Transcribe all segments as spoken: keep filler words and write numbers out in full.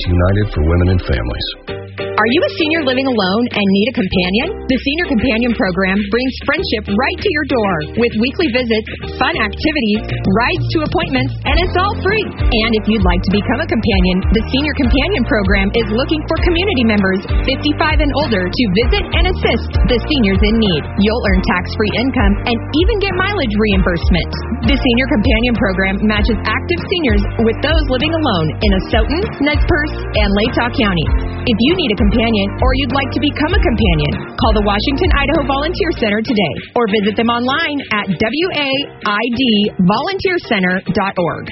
United for Women and Families. Are you a senior living alone and need a companion? The Senior Companion Program brings friendship right to your door with weekly visits, fun activities, rides to appointments, and it's all free. And if you'd like to become a companion, the Senior Companion Program is looking for community members fifty-five and older to visit and assist the seniors in need. You'll earn tax-free income and even get mileage reimbursement. The Senior Companion Program matches active seniors with those living alone in Asotin, Nez Perce, and Latah County. If you need a companion or you'd like to become a companion, call the Washington, Idaho Volunteer Center today or visit them online at W A I D volunteer center dot org.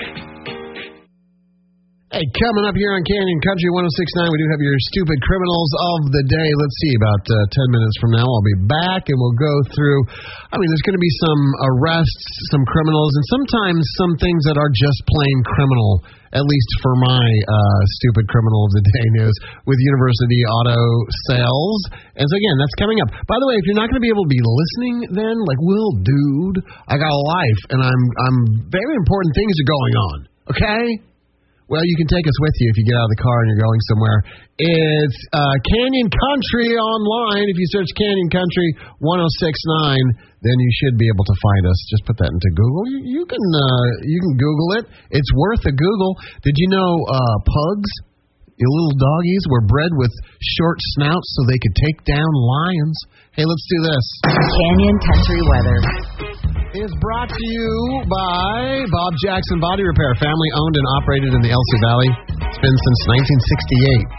Hey, coming up here on Canyon Country one oh six point nine, we do have your stupid criminals of the day. Let's see, about uh, ten minutes from now, I'll be back and we'll go through. I mean, there's going to be some arrests, some criminals, and sometimes some things that are just plain criminal, at least for my uh, stupid criminal of the day news with University Auto Sales. And so, again, that's coming up. By the way, if you're not going to be able to be listening then, like, well, dude, I got a life, and I'm I'm very important things are going on, okay? Well, you can take us with you if you get out of the car and you're going somewhere. It's uh, Canyon Country online. If you search Canyon Country one oh six point nine, then you should be able to find us. Just put that into Google. You, you can uh, you can Google it. It's worth a Google. Did you know uh, pugs, your little doggies, were bred with short snouts so they could take down lions? Hey, let's do this. Canyon Country weather is brought to you by Bob Jackson Body Repair, family owned and operated in the Elsie Valley. It's been since nineteen sixty-eight.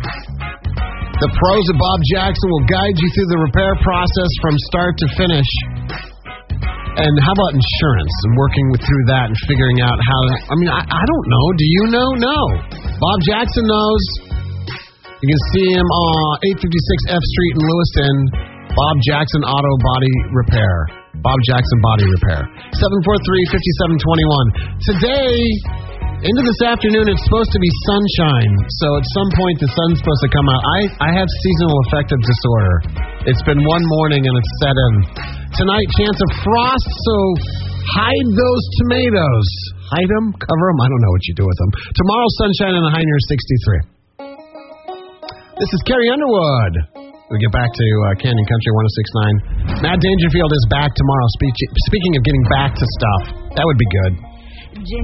The pros of Bob Jackson will guide you through the repair process from start to finish. And how about insurance and working with, through that and figuring out how to, I mean, I, I don't know. Do you know? No. Bob Jackson knows. You can see him on eight fifty-six F Street in Lewiston. Bob Jackson Auto Body Repair. Bob Jackson Body Repair. seven four three, five seven two one. Today, into this afternoon, it's supposed to be sunshine. So at some point, the sun's supposed to come out. I, I have seasonal affective disorder. It's been one morning and it's set in. Tonight, chance of frost, so hide those tomatoes. Hide them? Cover them? I don't know what you do with them. Tomorrow, sunshine and a high near sixty-three. This is Carrie Underwood. We get back to uh, Canyon Country one oh six point nine. Matt Dangerfield is back tomorrow. Spe- speaking of getting back to stuff, that would be good.